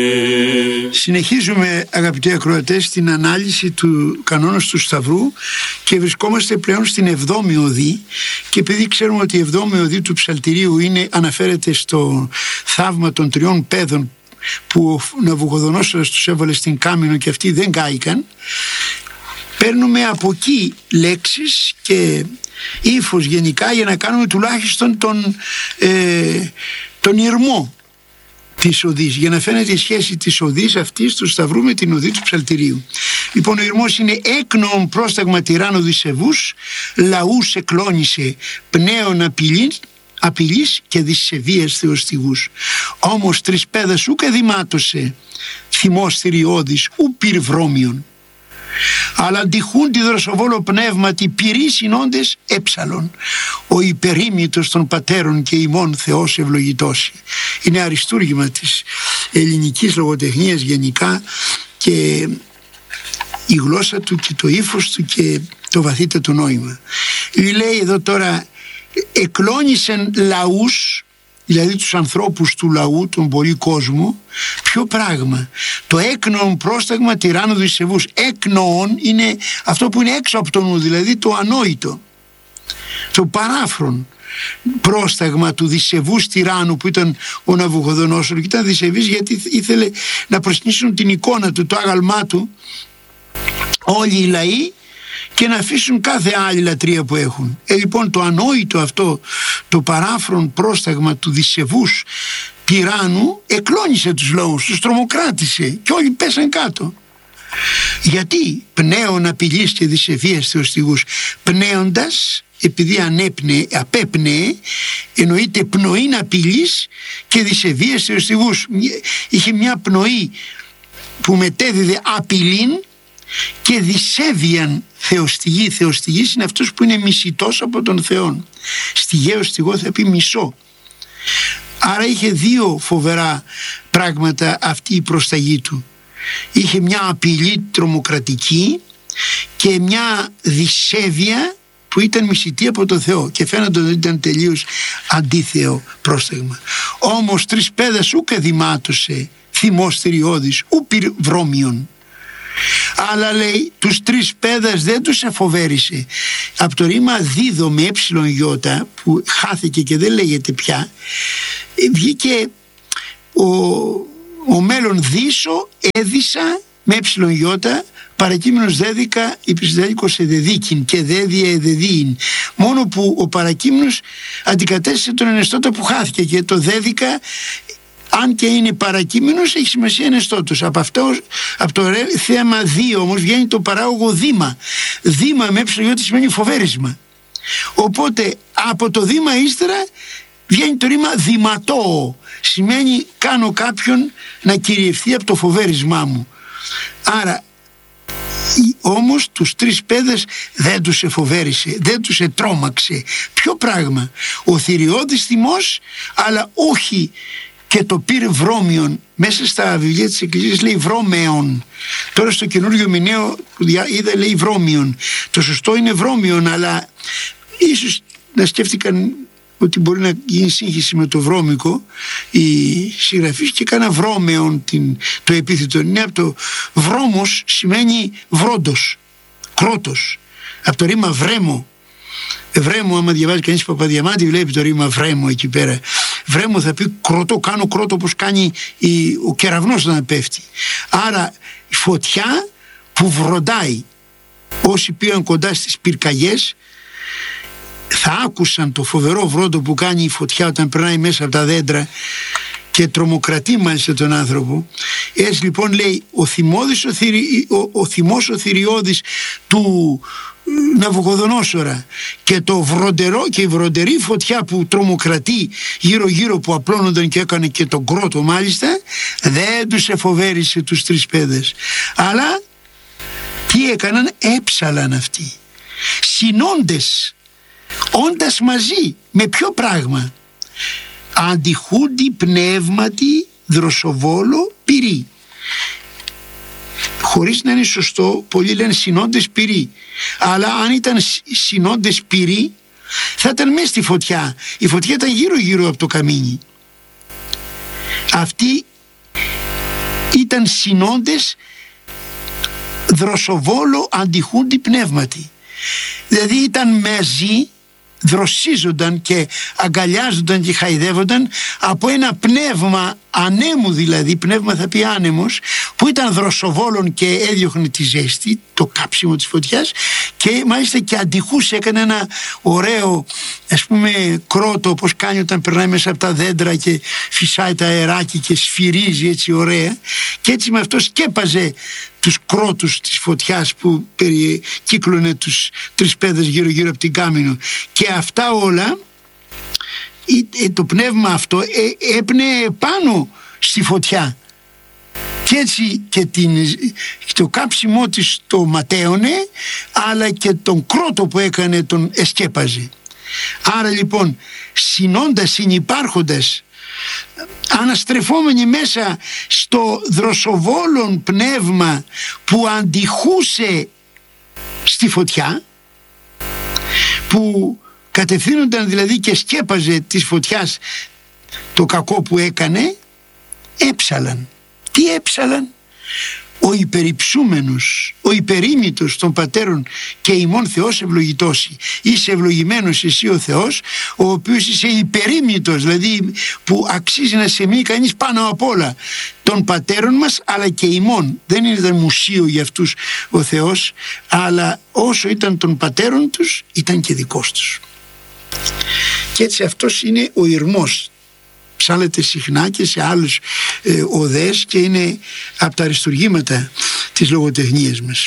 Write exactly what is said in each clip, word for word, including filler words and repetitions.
Συνεχίζουμε, αγαπητοί ακροατές, την ανάλυση του κανόνας του Σταυρού και βρισκόμαστε πλέον στην εβδόμη οδή, και επειδή ξέρουμε ότι η εβδόμη οδή του ψαλτηρίου είναι, αναφέρεται στο θαύμα των τριών παιδών που ο Ναβουχοδονόσορας τους έβαλε στην Κάμηνο και αυτοί δεν κάηκαν, παίρνουμε από εκεί λέξεις και ύφος γενικά για να κάνουμε τουλάχιστον τον, ε, τον ηρμό της οδής, για να φαίνεται η σχέση της οδής αυτής του Σταυρού με την οδή του ψαλτηρίου. Λοιπόν, ο ηρμός είναι έκνοον πρόσταγμα τυράννου δισεβούς, λαούς εκλώνησε πνέων απειλής, απειλής και δυσεβίας θεοστιγούς. Όμως τρεις πέδας ούκ εδημάτωσε θυμός θηριώδης ου πυρβρώμιον, αλλά αντιχούν τη δροσοβόλο πνεύματι πυρή συνόντες έψαλον, ο υπερήμητος των πατέρων και ημών Θεός ευλογητώσει. Είναι αριστούργημα της ελληνικής λογοτεχνίας γενικά, και η γλώσσα του και το ύφος του και το βαθύτατο νόημα. Λέει εδώ τώρα, εκλώνησεν λαούς, δηλαδή τους ανθρώπους του λαού, τον πολύ κόσμο. Ποιο πράγμα? Το έκνοον πρόσταγμα τυράννου δισεβούς. Έκνοον είναι αυτό που είναι έξω από το νου, δηλαδή το ανόητο, το παράφρον πρόσταγμα του δισεβούς τυράννου που ήταν ο Ναβουχοδονόσορος. Και ήταν δισεβής γιατί ήθελε να προσκυνήσουν την εικόνα του, το άγαλμά του, όλοι οι λαοί, και να αφήσουν κάθε άλλη λατρεία που έχουν. Ε, λοιπόν, το ανόητο αυτό, το παράφρον πρόσταγμα του δισεβούς τυράννου εκλώνησε τους λαούς, τους τρομοκράτησε και όλοι πέσαν κάτω. Γιατί? Πνέων απειλής και δυσεβίας θεοστιγούς. Πνέοντας, επειδή ανέπνεε, απέπνεε, εννοείται πνοήν απειλής και δυσεβίας θεοστιγούς. Είχε μια πνοή που μετέδιδε απειλήν και δυσέβιαν θεοστιγή. Θεοστιγής είναι αυτός που είναι μισητός από τον Θεόν. Στιγαίο στιγό θα πει μισό. Άρα είχε δύο φοβερά πράγματα αυτή η προσταγή του. Είχε μια απειλή τρομοκρατική και μια δυσέβεια που ήταν μισητή από τον Θεό, και φαίνεται ότι ήταν τελείως αντίθεο πρόσταγμα. Όμως τρεις πέδας ούκ εδημάτωσε θυμός θηριώδης ου πυρβρώμιον. Αλλά λέει τους τρεις πέδας δεν τους εφοβέρισε. Από το ρήμα δίδω με έψιλον γιώτα που χάθηκε και δεν λέγεται πια, βγήκε ο, ο μέλλον δίσο έδισα με έψιλον γιώτα, παρακείμενος δέδικα υπησδέδικος εδεδίκην και δέδια εδεδίην. Μόνο που ο παρακείμενος αντικατέστησε τον ενεστώτα που χάθηκε, και το δέδικα, αν και είναι παρακείμενος, έχει σημασία ενεστώτος. Από αυτό, από το θέμα δύο όμως βγαίνει το παράγωγο δήμα. Δήμα με έψιλογιώτη σημαίνει φοβέρισμα. Οπότε από το δήμα ύστερα βγαίνει το ρήμα δηματώ. Σημαίνει κάνω κάποιον να κυριευθεί από το φοβέρισμά μου. Άρα όμως τους τρεις πέδες δεν τους εφοβέρισε, δεν τους ετρόμαξε. Ποιο πράγμα? Ο θηριώδης θυμός, αλλά όχι και το πυρ βρώμιον. Μέσα στα βιβλία της Εκκλησίας λέει βρώμεον. Τώρα στο καινούργιο μηναίο που είδα λέει βρώμιον. Το σωστό είναι βρώμιον, αλλά ίσως να σκέφτηκαν ότι μπορεί να γίνει σύγχυση με το βρώμικο οι συγγραφείς και κάνα βρώμεον την, το επίθετο. Είναι από το βρώμος, σημαίνει βρόντος, κρότος, από το ρήμα βρέμο. Βρέμο, άμα διαβάζει κανείς Παπαδιαμάντη, βλέπει το ρήμα βρέμο εκεί πέρα. Βρέμο θα πει κρότο, κάνω κρότο όπως κάνει η, ο κεραυνός να πέφτει. Άρα η φωτιά που βροντάει. Όσοι πήγαν κοντά στις πυρκαγιές θα άκουσαν το φοβερό βρόντο που κάνει η φωτιά όταν περνάει μέσα από τα δέντρα και τρομοκρατεί μάλιστα τον άνθρωπο. Έτσι λοιπόν λέει ο, θυμώδης, ο, θηρι, ο, ο θυμός ο θηριώδης του Ναβουχοδονόσορα και το βροντερό και η βροντερή φωτιά που τρομοκρατεί γύρω γύρω, που απλώνονταν και έκανε και τον κρότο μάλιστα, δεν τους εφοβέρισε τους τρεις πέδες. Αλλά τι έκαναν? Έψαλαν αυτοί συνόντες, όντας μαζί. Με ποιο πράγμα? Αντιχούντι πνεύματι δροσοβόλο πυρή. Χωρίς να είναι σωστό, πολλοί λένε συνόντες πυρή, αλλά αν ήταν συνόντες πυρή θα ήταν μέσα στη φωτιά. Η φωτιά ήταν γύρω γύρω από το καμίνι. Αυτοί ήταν συνόντες δροσοβόλο αντιχούντι πνεύματι. Δηλαδή ήταν μαζί, δροσίζονταν και αγκαλιάζονταν και χαϊδεύονταν από ένα πνεύμα ανέμου, δηλαδή πνεύμα θα πει άνεμος, που ήταν δροσοβόλων και έδιωχνε τη ζέστη, το κάψιμο της φωτιάς, και μάλιστα και αντιχούσε, έκανε ένα ωραίο, ας πούμε, κρότο, όπως κάνει όταν περνάει μέσα από τα δέντρα και φυσάει τα αεράκι και σφυρίζει έτσι ωραία, και έτσι με αυτό σκέπαζε τους κρότους της φωτιάς που περικύκλωνε τους τρισπέδες γύρω γύρω από την Κάμινο. Και αυτά όλα, το πνεύμα αυτό έπνεε πάνω στη φωτιά, και έτσι και την, το κάψιμό της το ματέωνε, αλλά και τον κρότο που έκανε τον εσκέπαζε. Άρα λοιπόν, συνώντας, συνυπάρχοντας, αναστρεφόμενοι μέσα στο δροσοβόλον πνεύμα που αντιχούσε στη φωτιά, που κατευθύνονταν δηλαδή και σκέπαζε της φωτιάς το κακό που έκανε, έψαλαν. Τι έψαλαν? Ο υπερυψούμενος, ο υπερήμητος των πατέρων και ημών Θεός ευλογητώσει. Είσαι ευλογημένος εσύ ο Θεός, ο οποίος είσαι υπερήμητος, δηλαδή που αξίζει να σε μείνει κανείς πάνω απ' όλα, των πατέρων μας αλλά και ημών. Δεν ήταν μουσείο για αυτούς ο Θεός, αλλά όσο ήταν των πατέρων τους ήταν και δικός τους. Και έτσι αυτός είναι ο ηρμός. Ψάλλεται συχνά και σε άλλους ε, οδές και είναι από τα αριστουργήματα της λογοτεχνίας μας.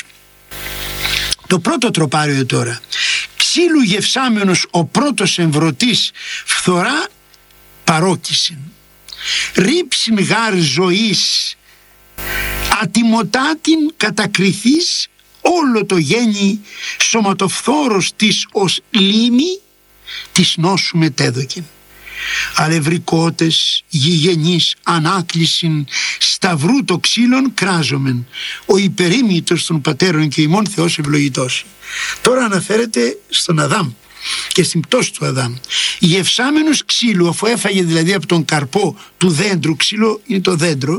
Το πρώτο τροπάριο τώρα. Ξύλου γευσάμενος ο πρώτος εμβρωτής φθορά παρόκησιν. Ρίψιν γάρ ζωής ατιμωτάτην κατακριθείς όλο το γέννη σωματοφθόρος της ως λίμη της νόσου μετέδοκεν. Αλευρικότες γηγενείς ανάκλησιν σταυρού το ξύλων κράζομεν, ο υπερήμητος των πατέρων και ημών Θεός ευλογητός. Τώρα αναφέρεται στον Αδάμ και στην πτώση του Αδάμ. Γευσάμενος ξύλου, αφού έφαγε δηλαδή από τον καρπό του δέντρου, ξύλο είναι το δέντρο,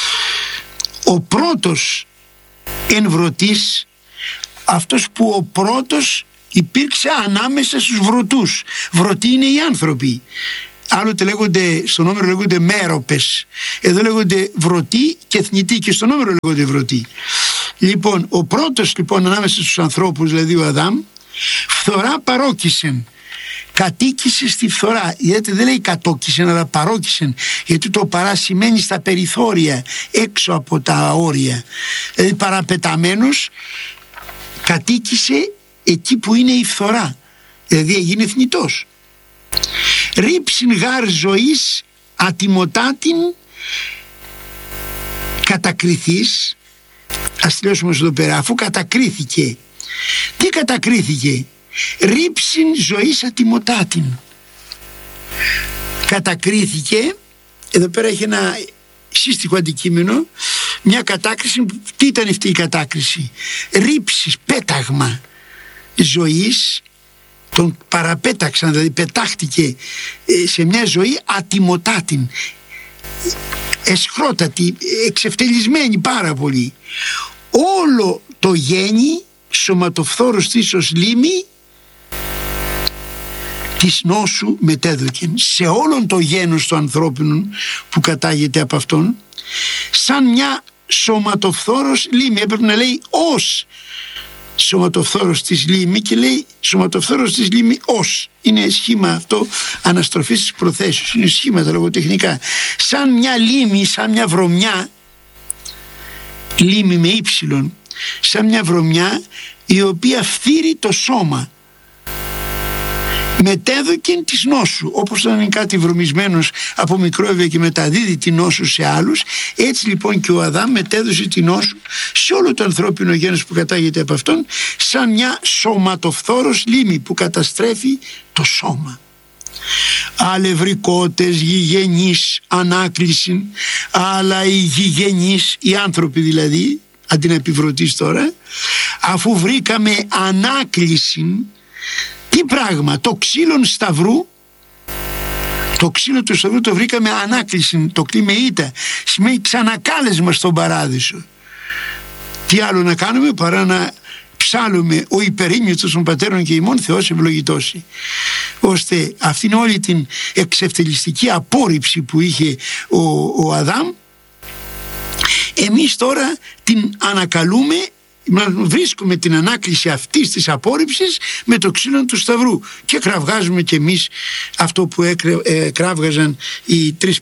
ο πρώτος εμβρωτής, αυτός που ο πρώτος υπήρξε ανάμεσα στους βρωτούς. Βρωτοί είναι οι άνθρωποι. Άλλοτε λέγονται, στον Όμηρο λέγονται μέροπες. Εδώ λέγονται βρωτοί και θνητοί, και στον Όμηρο λέγονται βρωτοί. Λοιπόν, ο πρώτος λοιπόν ανάμεσα στους ανθρώπους, δηλαδή ο Αδάμ, φθορά παρόκησεν. Κατοίκησε στη φθορά. Γιατί δεν λέει κατόκησεν, αλλά παρόκησεν. Γιατί το παρά σημαίνει στα περιθώρια, έξω από τα όρια. Δηλαδή παραπεταμένος κατοίκησε εκεί που είναι η φθορά, δηλαδή έγινε θνητός. Ρίψιν γάρ ζωής ατιμωτάτην κατακριθείς. Ας τελειώσουμε εδώ πέρα. Αφού κατακρίθηκε, τι κατακρίθηκε? Ρίψιν ζωής ατιμωτάτην. Κατακρίθηκε, εδώ πέρα έχει ένα σύστοιχο αντικείμενο, μια κατάκριση. Τι ήταν αυτή η κατάκριση? Ρίψεις, πέταγμα ζωής, τον παραπέταξαν, δηλαδή πετάχτηκε σε μια ζωή ατιμωτάτην, εσχρότατη, εξευτελισμένη πάρα πολύ. Όλο το γέννη σωματοφθόρος της ως λίμη της νόσου μετέδοκεν. Σε όλον το γένος του ανθρώπινου που κατάγεται από αυτόν, σαν μια σωματοφθόρος λίμη, έπρεπε να λέει ως σωματοφθόρος της λίμη, και λέει σωματοφθόρος της λίμη ως. Είναι σχήμα αυτό αναστροφής της προθέσεως, είναι σχήματα λογοτεχνικά. Σαν μια λίμη, σαν μια βρωμιά, λίμη με ύψιλον, σαν μια βρωμιά η οποία φθείρει το σώμα, μετέδοκεν της νόσου. Όπως όταν είναι κάτι βρωμισμένος από μικρόβια και μεταδίδει την νόσου σε άλλους, έτσι λοιπόν και ο Αδάμ μετέδωσε την νόσου σε όλο το ανθρώπινο γένος που κατάγεται από αυτόν, σαν μια σωματοφθόρος λίμη που καταστρέφει το σώμα. Αλευρικότες γηγενείς ανάκλησιν. Αλλά οι γηγενείς, οι άνθρωποι δηλαδή, αντί να επιβρωτείς τώρα, αφού βρήκαμε ανάκλησιν, τι πράγμα? Το ξύλον σταυρού Το ξύλο του Σταυρού το βρήκαμε ανάκληση, το κλιμεΐτα, σημαίνει ξανακάλεσμα στον παράδεισο. Τι άλλο να κάνουμε παρά να ψάλουμε ο υπερήμνητος των πατέρων και ημών Θεός ευλογητώσει, ώστε αυτήν όλη την εξευτελιστική απόρριψη που είχε ο, ο Αδάμ, εμείς τώρα την ανακαλούμε, βρίσκουμε την ανάκληση αυτής της απόρριψης με το ξύλο του Σταυρού και κραυγάζουμε κι εμείς αυτό που έκρε, ε, κράβγαζαν οι τρεις